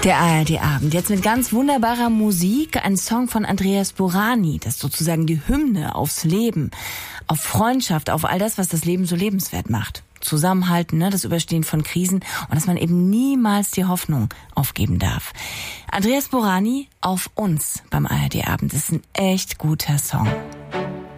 Der ARD-Abend, jetzt mit ganz wunderbarer Musik, ein Song von Andreas Borani, das ist sozusagen die Hymne aufs Leben, auf Freundschaft, auf all das, was das Leben so lebenswert macht. Zusammenhalten, das Überstehen von Krisen und dass man eben niemals die Hoffnung aufgeben darf. Andreas Borani, Auf uns beim ARD-Abend, ist ein echt guter Song.